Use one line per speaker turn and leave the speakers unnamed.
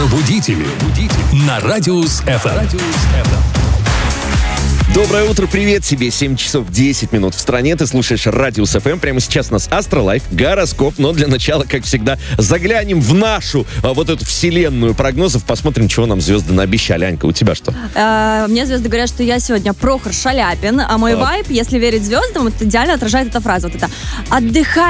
Пробудители. На Радиус ФМ.
Доброе утро, привет тебе. 7 часов 10 минут в стране. Ты слушаешь Радиус ФМ. Прямо сейчас у нас Астролайф, гороскоп. Но для начала, как всегда, заглянем в нашу вот эту вселенную прогнозов. Посмотрим, чего нам звезды наобещали. Анька, у тебя что?
Мне звезды говорят, что я сегодня Прохор Шаляпин, а мой вайб, если верить звездам, вот идеально отражает эта фраза. Вот это: отдыхай